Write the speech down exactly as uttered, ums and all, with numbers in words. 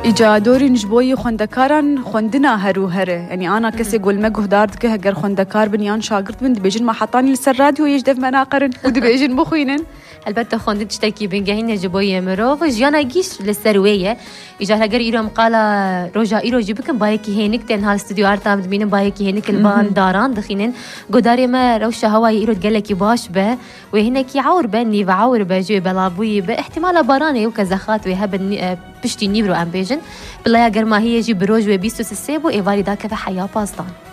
إجا دوري نجبوي خوندكارن خوندنا هرو هره يعني أنا كسي قول مجه دارد كه جر خوندكار بنيان شاقرت من دبيجن ما حطاني للسراد ويجدف مناقرن ودبيجن بخوينن البته خوندت تشتكي بنجهين جبوي مروف جانا جيش للسروية إجا هجر إيرام قال رجع إيرو جيبكم بايكي هينك تن هالاستوديو أرتام دمين بايكي هينك البان داران دخينن قداري ما روش هواي إيرو تقلك باش به وهناك يعور بني وعور بجو بلابوي باحتمال باراني وكزخات ويهب بشتي نيبرو أم بيجن بالله أجر ما هي جي بروج وبيستو سسيبو إيفاري داك في حياة باستان